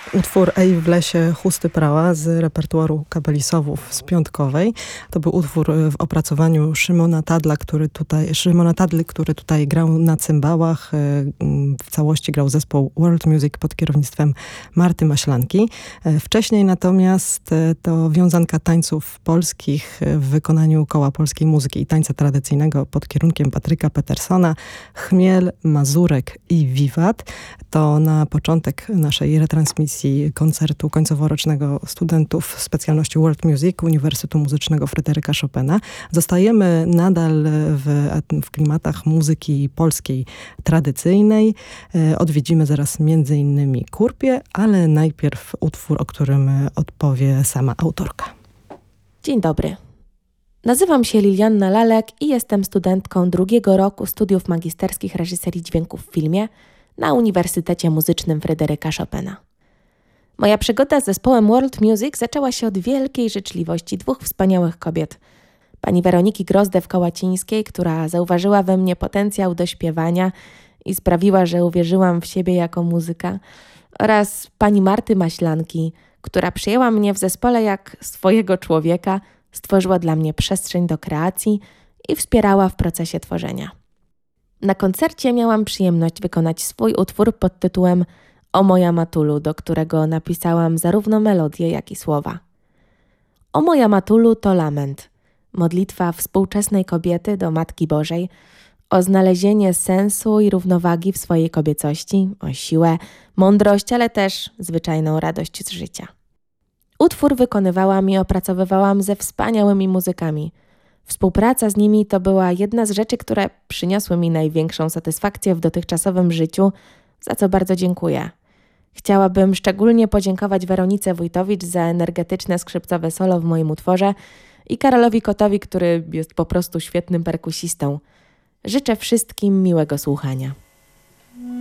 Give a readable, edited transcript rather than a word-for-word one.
Utwór Ej w lesie chusty prała z repertuaru Kabelisowów z Piątkowej. To był utwór w opracowaniu Szymona Tadly, który tutaj grał na cymbałach. W całości grał zespół World Music pod kierownictwem Marty Maślanki. Wcześniej natomiast to wiązanka tańców polskich w wykonaniu Koła Polskiej Muzyki i Tańca Tradycyjnego pod kierunkiem Patryka Petersona. Chmiel, Mazurek i Wiwat. To na początek naszej retransmisji koncertu końcoworocznego studentów specjalności World Music Uniwersytetu Muzycznego Fryderyka Chopina. Zostajemy nadal w klimatach muzyki polskiej tradycyjnej. Odwiedzimy zaraz m.in. Kurpię, ale najpierw utwór, o którym odpowie sama autorka. Dzień dobry. Nazywam się Lilianna Lalek i jestem studentką drugiego roku studiów magisterskich reżyserii dźwięku w filmie na Uniwersytecie Muzycznym Fryderyka Chopina. Moja przygoda z zespołem World Music zaczęła się od wielkiej życzliwości dwóch wspaniałych kobiet. Pani Weroniki Grozdew-Kołacińskiej, która zauważyła we mnie potencjał do śpiewania i sprawiła, że uwierzyłam w siebie jako muzyka, oraz pani Marty Maślanki, która przyjęła mnie w zespole jak swojego człowieka, stworzyła dla mnie przestrzeń do kreacji i wspierała w procesie tworzenia. Na koncercie miałam przyjemność wykonać swój utwór pod tytułem O moja matulu, do którego napisałam zarówno melodię, jak i słowa. O moja matulu to lament, modlitwa współczesnej kobiety do Matki Bożej o znalezienie sensu i równowagi w swojej kobiecości, o siłę, mądrość, ale też zwyczajną radość z życia. Utwór wykonywałam i opracowywałam ze wspaniałymi muzykami. Współpraca z nimi to była jedna z rzeczy, które przyniosły mi największą satysfakcję w dotychczasowym życiu, za co bardzo dziękuję. Chciałabym szczególnie podziękować Weronice Wójtowicz za energetyczne skrzypcowe solo w moim utworze i Karolowi Kotowi, który jest po prostu świetnym perkusistą. Życzę wszystkim miłego słuchania.